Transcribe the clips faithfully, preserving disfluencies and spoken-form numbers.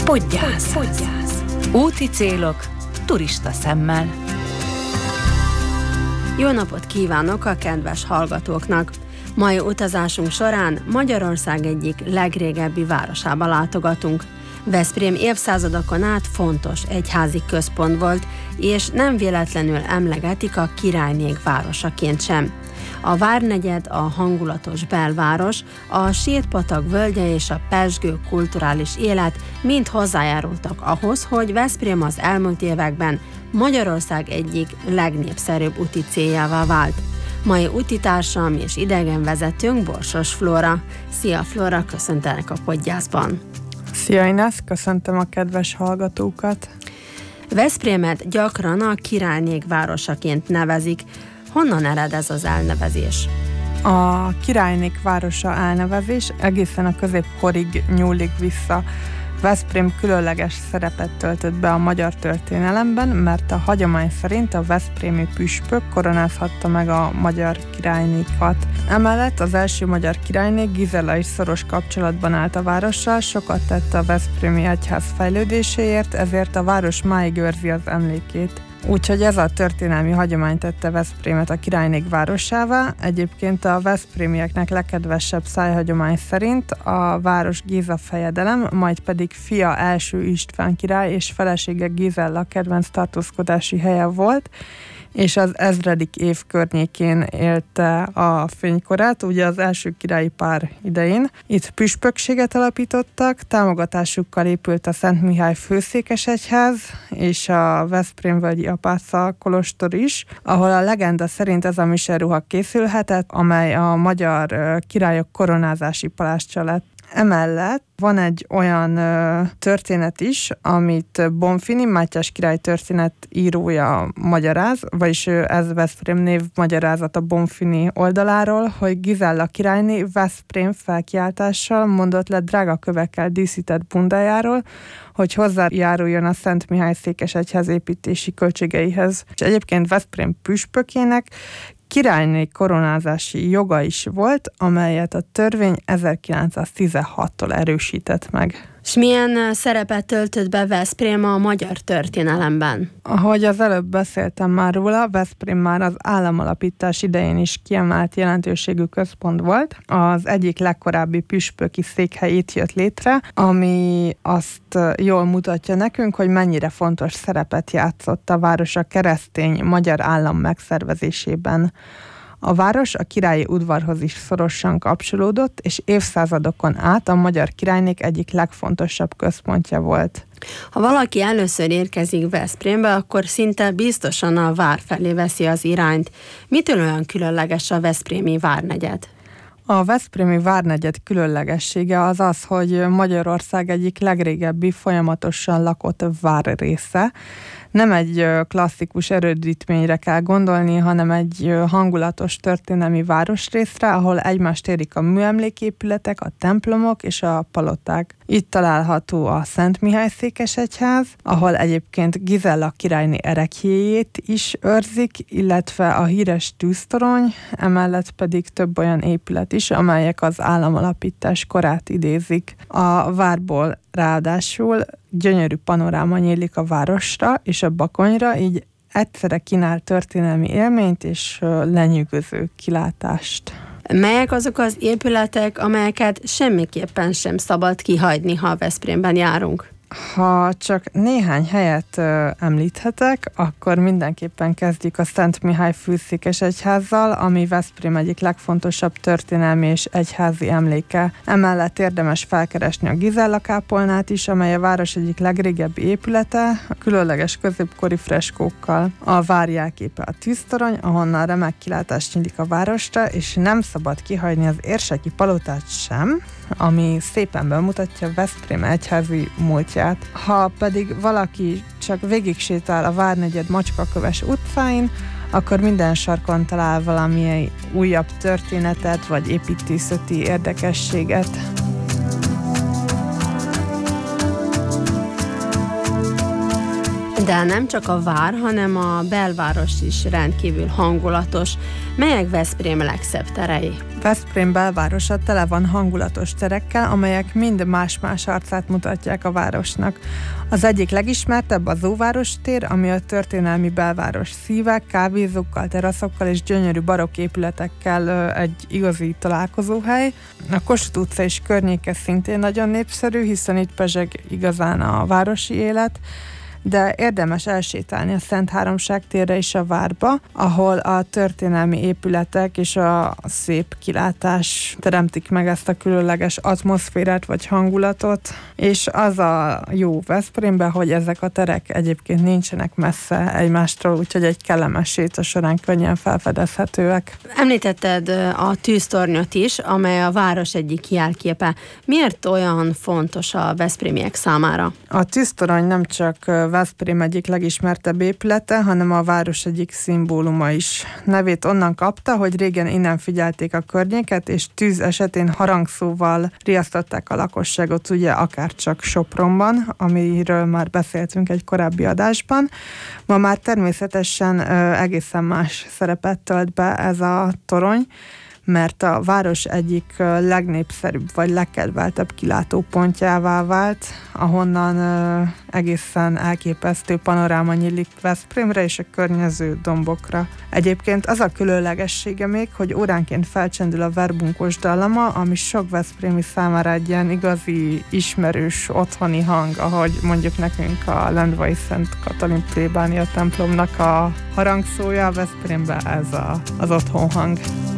Podgyász. Podgyász. Úti célok turista szemmel. Jó napot kívánok a kedves hallgatóknak! Mai utazásunk során Magyarország egyik legrégebbi városába látogatunk. Veszprém évszázadokon át fontos egyházi központ volt, és nem véletlenül emlegetik a királynég városaként sem. A várnegyed, a hangulatos belváros, a Sírpatak völgye és a pezsgő kulturális élet mind hozzájárultak ahhoz, hogy Veszprém az elmúlt években Magyarország egyik legnépszerűbb úti céljává vált. Mai útitársam és idegenvezetőnk Borsos Flóra. Szia Flóra, köszöntelek a Podgyászban. Szia Inesz, köszöntöm a kedves hallgatókat. Veszprémet gyakran a királynég városaként nevezik. Honnan ered ez az elnevezés? A királynék városa elnevezés egészen a középkorig nyúlik vissza. Veszprém különleges szerepet töltött be a magyar történelemben, mert a hagyomány szerint a veszprémi püspök koronázhatta meg a magyar királynékat. Emellett az első magyar királyné Gizella is szoros kapcsolatban állt a várossal, sokat tett a veszprémi egyház fejlődéséért, ezért a város máig őrzi az emlékét. Úgyhogy ez a történelmi hagyomány tette Veszprémet a királynék városává. Egyébként a veszprémieknek legkedvesebb szájhagyomány szerint a város Géza fejedelem, majd pedig fia első István király és felesége Gizella kedvenc tartózkodási helye volt, és az ezredik év környékén élte a fénykorát, ugye az első királyi pár idején. Itt püspökséget alapítottak, támogatásukkal épült a Szent Mihály főszékesegyház és a Veszprémvölgyi apáca kolostor is, ahol a legenda szerint ez a miseruha készülhetett, amely a magyar királyok koronázási palástja lett. Emellett van egy olyan ö, történet is, amit Bonfini, Mátyás király történet írója magyaráz, vagyis ez Veszprém név magyarázat a Bonfini oldaláról, hogy Gizella királyné Veszprém felkiáltással mondott le drága kövekkel díszített bundájáról, hogy hozzájáruljon a Szent Mihály székesegyház építési költségeihez. És egyébként Veszprém püspökének királyné koronázási joga is volt, amelyet a törvény ezerkilencszáztizenhattól erősített meg. És milyen szerepet töltött be Veszprém a magyar történelemben? Ahogy az előbb beszéltem már róla, Veszprém már az államalapítás idején is kiemelt jelentőségű központ volt. Az egyik legkorábbi püspöki székhely itt jött létre, ami azt jól mutatja nekünk, hogy mennyire fontos szerepet játszott a város a keresztény magyar állam megszervezésében. A város a királyi udvarhoz is szorosan kapcsolódott, és évszázadokon át a magyar királynék egyik legfontosabb központja volt. Ha valaki először érkezik Veszprémbe, akkor szinte biztosan a vár felé veszi az irányt. Mitől olyan különleges a veszprémi várnegyed? A veszprémi várnegyed különlegessége az az, hogy Magyarország egyik legrégebbi folyamatosan lakott várrésze. Nem egy klasszikus erődítményre kell gondolni, hanem egy hangulatos történelmi városrészre, ahol egymást érik a műemléképületek, a templomok és a paloták. Itt található a Szent Mihály székesegyház, ahol egyébként Gizella királyné ereklyéjét is őrzik, illetve a híres tűztorony, emellett pedig több olyan épület is, amelyek az államalapítás korát idézik. A várból ráadásul gyönyörű panoráma nyílik a városra és a Bakonyra, így egyszerre kínál történelmi élményt és lenyűgöző kilátást. Melyek azok az épületek, amelyeket semmiképpen sem szabad kihagyni, ha Veszprémben járunk? Ha csak néhány helyet ö, említhetek, akkor mindenképpen kezdjük a Szent Mihály főszékesegyházzal, ami Veszprém egyik legfontosabb történelmi és egyházi emléke. Emellett érdemes felkeresni a Gizella kápolnát is, amely a város egyik legrégebbi épülete, a különleges középkori freskókkal. A vár jelképe a tűztorony, ahonnan remek kilátás nyílik a városra, és nem szabad kihagyni az érseki palotát sem, ami szépen bemutatja Veszprém egyházi múltját. Ha pedig valaki csak végig sétál a várnegyed macskaköves utcáin, akkor minden sarkon talál valami újabb történetet vagy építészeti érdekességet. De nem csak a vár, hanem a belváros is rendkívül hangulatos. Melyek Veszprém legszebb terei? Veszprém belvárosa tele van hangulatos terekkel, amelyek mind más-más arcát mutatják a városnak. Az egyik legismertebb az Óváros tér, ami a történelmi belváros szíve, kávézókkal, teraszokkal és gyönyörű barokk épületekkel egy igazi találkozóhely. A Kossuth utca és környéke szintén nagyon népszerű, hiszen itt pezseg igazán a városi élet, de érdemes elsétálni a Szent Háromság térre is a várba, ahol a történelmi épületek és a szép kilátás teremtik meg ezt a különleges atmoszférát vagy hangulatot, és az a jó Veszprémben, hogy ezek a terek egyébként nincsenek messze egymástól, úgyhogy egy kellemes séta során könnyen felfedezhetőek. Említetted a tűztornyot is, amely a város egyik jelképe. Miért olyan fontos a veszprémiek számára? A tűztorony nem csak Veszprém egyik legismertebb épülete, hanem a város egyik szimbóluma is. Nevét onnan kapta, hogy régen innen figyelték a környéket, és tűz esetén harangszóval riasztották a lakosságot, ugye akárcsak Sopronban, amiről már beszéltünk egy korábbi adásban. Ma már természetesen ö, egészen más szerepet tölt be ez a torony, mert a város egyik legnépszerűbb vagy legkedveltebb kilátópontjává vált, ahonnan uh, egészen elképesztő panoráma nyílik Veszprémre és a környező dombokra. Egyébként az a különlegessége még, hogy óránként felcsendül a verbunkos dallama, ami sok veszprémi számára egy ilyen igazi, ismerős, otthoni hang, ahogy mondjuk nekünk a Lendvai Szent Katalin plébánia templomnak a harangszója, a Veszprémben ez a, az otthonhang.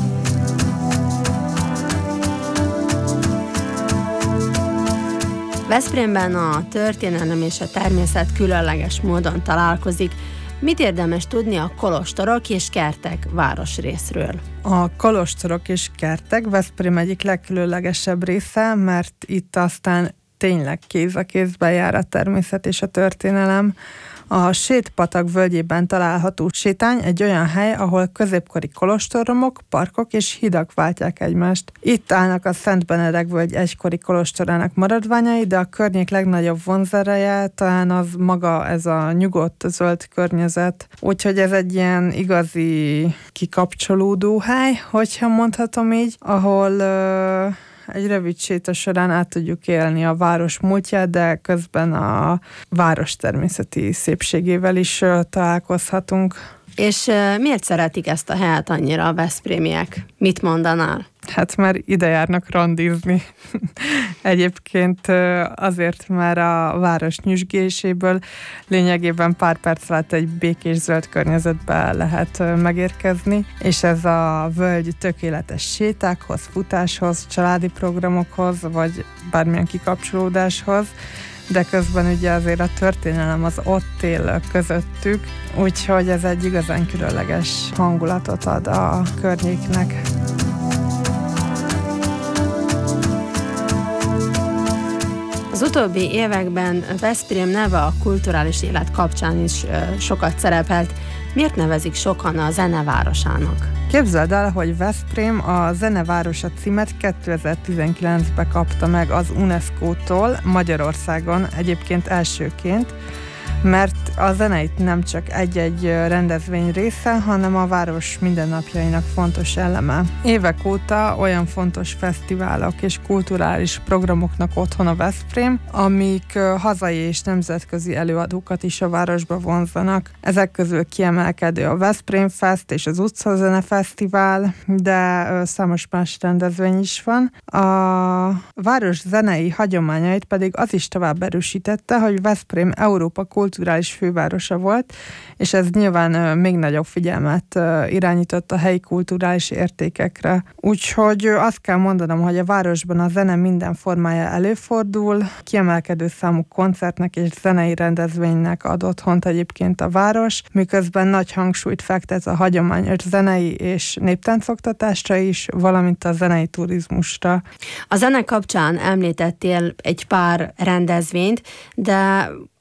Veszprémben a történelem és a természet különleges módon találkozik. Mit érdemes tudni a kolostorok és kertek városrészről? A kolostorok és kertek Veszprém egyik legkülönlegesebb része, mert itt aztán tényleg kéz a kézben jár a természet és a történelem. A Sétpatak völgyében található sétány egy olyan hely, ahol középkori kolostorromok, parkok és hidak váltják egymást. Itt állnak a Szent Benedek völgy egykori kolostorának maradványai, de a környék legnagyobb vonzereje talán az maga ez a nyugodt, zöld környezet. Úgyhogy ez egy ilyen igazi kikapcsolódó hely, hogyha mondhatom így, ahol uh, egy rövid séta során át tudjuk élni a város múltját, de közben a város természeti szépségével is uh, találkozhatunk. És uh, miért szeretik ezt a helyet annyira a veszprémiek? Mit mondanál? Hát már ide járnak randizni. Egyébként azért már a város nyüzsgéséből lényegében pár perc alatt egy békés zöld környezetbe lehet megérkezni, és ez a völgy tökéletes sétákhoz, futáshoz, családi programokhoz, vagy bármilyen kikapcsolódáshoz, de közben ugye azért a történelem az ott él közöttük, úgyhogy ez egy igazán különleges hangulatot ad a környéknek. Az utóbbi években Veszprém neve a kulturális élet kapcsán is sokat szerepelt. Miért nevezik sokan a zenevárosának? Képzeld el, hogy Veszprém a zenevárosa címet kétezer-tizenkilencben kapta meg az UNESCO-tól Magyarországon, egyébként elsőként, mert a zeneit nem csak egy-egy rendezvény része, hanem a város mindennapjainak fontos eleme. Évek óta olyan fontos fesztiválok és kulturális programoknak otthon a Veszprém, amik hazai és nemzetközi előadókat is a városba vonzanak. Ezek közül kiemelkedő a Veszprém Fest és az Utcazene Fesztivál, de számos más rendezvény is van. A város zenei hagyományait pedig az is tovább erősítette, hogy Veszprém Európa kulturális fővárosa volt, és ez nyilván még nagyobb figyelmet irányított a helyi kulturális értékekre. Úgyhogy azt kell mondanom, hogy a városban a zene minden formája előfordul, kiemelkedő számú koncertnek és zenei rendezvénynek ad otthont egyébként a város, miközben nagy hangsúlyt fektet a hagyományos zenei és néptáncoktatásra is, valamint a zenei turizmusra. A zene kapcsán említettél egy pár rendezvényt, de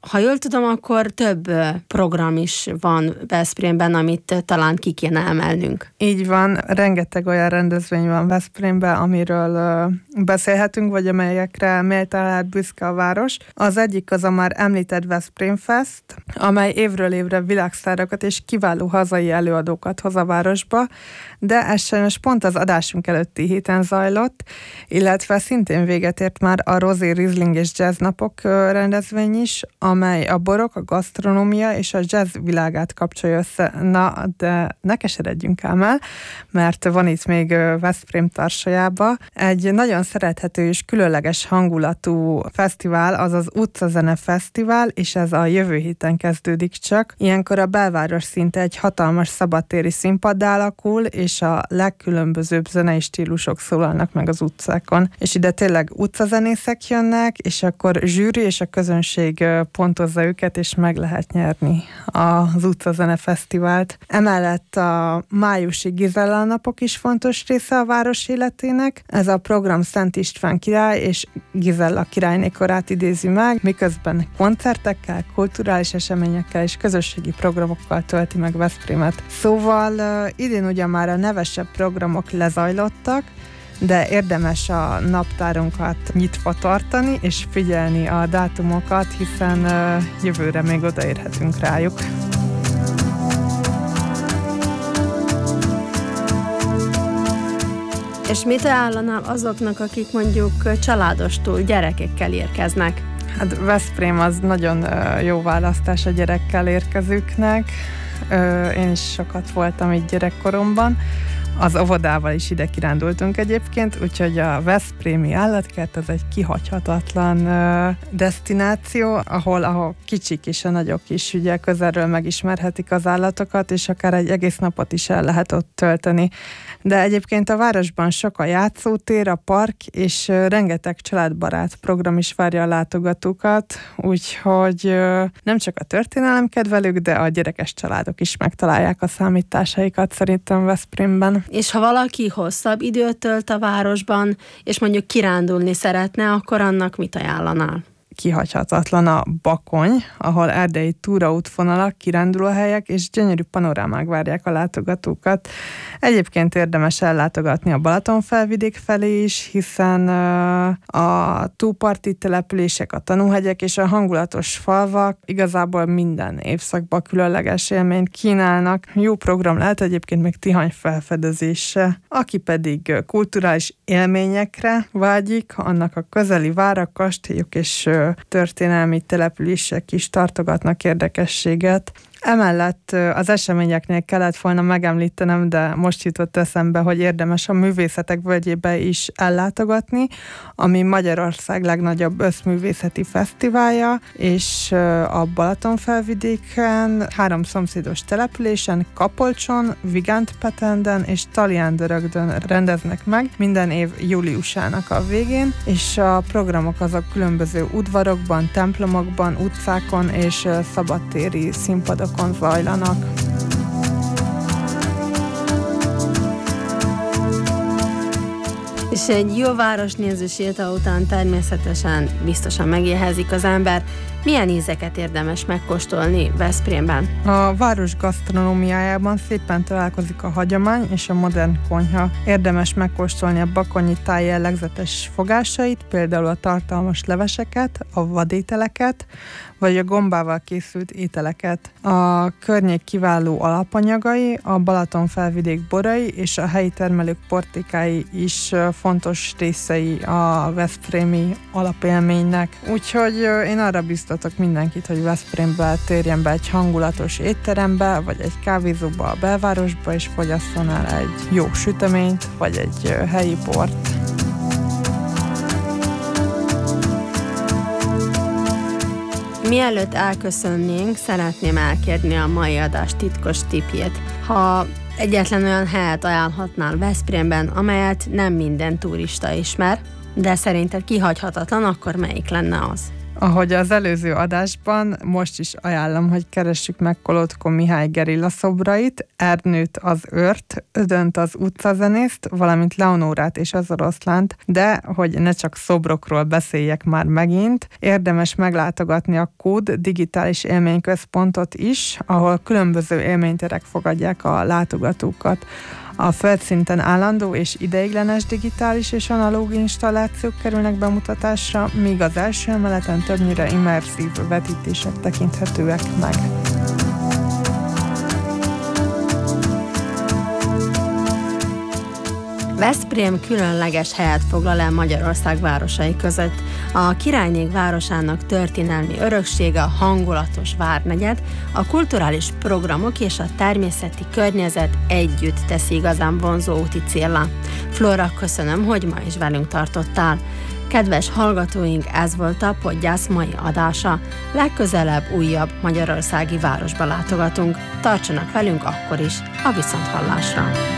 Ha jól tudom, akkor több program is van Veszprémben, amit talán ki kéne emelnünk. Így van, rengeteg olyan rendezvény van Veszprémben, amiről beszélhetünk, vagy amelyekre méltán lehet büszke a város. Az egyik az a már említett Veszprém Fest, amely évről évre világsztárokat és kiváló hazai előadókat hoz a városba, de ez sajnos pont az adásunk előtti héten zajlott, illetve szintén véget ért már a Rosé Riesling és Jazz napok rendezvény is, amely a borok, a gasztronómia és a jazz világát kapcsolja össze. Na, de ne keseredjünk ám el, mert van itt még Veszprém tarsolyába egy nagyon szerethető és különleges hangulatú fesztivál, az az Utcazene Fesztivál, és ez a jövő héten kezdődik csak. Ilyenkor a belváros szinte egy hatalmas szabadtéri színpaddá alakul, és a legkülönbözőbb zenei stílusok szólalnak meg az utcákon. És ide tényleg utcazenészek jönnek, és akkor zsűri és a közönség pontozza őket, és meg lehet nyerni az Utcazene Fesztivált. Emellett a májusi Gizella napok is fontos része a város életének. Ez a program Szent István király és Gizella királyné korát idézi meg, miközben koncertekkel, kulturális eseményekkel és közösségi programokkal tölti meg Veszprémet. Szóval uh, idén ugyan már a nevesebb programok lezajlottak, de érdemes a naptárunkat nyitva tartani, és figyelni a dátumokat, hiszen uh, jövőre még odaérhetünk rájuk. És mit ajánlanál azoknak, akik mondjuk családostól gyerekekkel érkeznek? Hát Veszprém az nagyon uh, jó választás a gyerekkel érkezőknek. Uh, én is sokat voltam itt gyerekkoromban. Az óvodával is ide kirándultunk egyébként, úgyhogy a veszprémi állatkert az egy kihagyhatatlan uh, desztináció, ahol a kicsik és a nagyok is ugye közelről megismerhetik az állatokat, és akár egy egész napot is el lehet ott tölteni. De egyébként a városban sok a játszótér, a park, és uh, rengeteg családbarát program is várja a látogatókat, úgyhogy uh, nem csak a történelemkedvelők, de a gyerekes családok is megtalálják a számításaikat szerintem Veszprémben. És ha valaki hosszabb időt tölt a városban, és mondjuk kirándulni szeretne, akkor annak mit ajánlanál? Kihagyhatatlan a Bakony, ahol erdei túraútvonalak, kirándulóhelyek és gyönyörű panorámák várják a látogatókat. Egyébként érdemes ellátogatni a Balatonfelvidék felé is, hiszen a túlparti települések, a tanúhegyek és a hangulatos falvak igazából minden évszakban különleges élményt kínálnak. Jó program lehet egyébként még Tihany felfedezése. Aki pedig kulturális élményekre vágyik, annak a közeli várak, kastélyok és történelmi települések is tartogatnak érdekességet. Emellett az eseményeknél kellett volna megemlítenem, de most jutott eszembe, hogy érdemes a Művészetek Völgyébe is ellátogatni, ami Magyarország legnagyobb összművészeti fesztiválja, és a Balatonfelvidéken három szomszédos településen, Kapolcson, Vigántpetenden és Talján-Dörögdön rendeznek meg minden év júliusának a végén, és a programok azok különböző udvarokban, templomokban, utcákon és szabadtéri színpadokon zajlanak. És egy jó városnéző séta után természetesen biztosan megélhezik az ember. Milyen ízeket érdemes megkóstolni Veszprémben? A város gasztronómiájában szépen találkozik a hagyomány és a modern konyha. Érdemes megkóstolni a bakonyi táj jellegzetes fogásait, például a tartalmas leveseket, a vadételeket, vagy a gombával készült ételeket. A környék kiváló alapanyagai, a Balatonfelvidék borai és a helyi termelők portékái is fontos részei a veszprémi alapélménynek. Úgyhogy én arra biztatok mindenkit, hogy Veszprémbe térjen be egy hangulatos étterembe, vagy egy kávézóba a belvárosba, és fogyasszon el egy jó süteményt, vagy egy helyi bort. Mielőtt elköszönnénk, szeretném elkérni a mai adás titkos tippjét. Ha egyetlen olyan helyet ajánlhatnál Veszprémben, amelyet nem minden turista ismer, de szerinted kihagyhatatlan, akkor melyik lenne az? Ahogy az előző adásban, most is ajánlom, hogy keressük meg Kolódko Mihály gerilla szobrait, Ernőt az őrt, Ödönt az utcazenészt, valamint Leonórát és az oroszlánt, de hogy ne csak szobrokról beszéljek már megint, érdemes meglátogatni a Kód digitális élményközpontot is, ahol különböző élményterek fogadják a látogatókat. A földszinten állandó és ideiglenes digitális és analóg installációk kerülnek bemutatásra, míg az első emeleten többnyire immerzív vetítések tekinthetőek meg. Veszprém különleges helyet foglal el Magyarország városai között. A Királynék városának történelmi öröksége, a hangulatos várnegyed, a kulturális programok és a természeti környezet együtt teszi igazán vonzó úti céllá. Flóra, köszönöm, hogy ma is velünk tartottál. Kedves hallgatóink, ez volt a Podgyász mai adása. Legközelebb újabb magyarországi városba látogatunk. Tartsanak velünk akkor is, a viszonthallásra!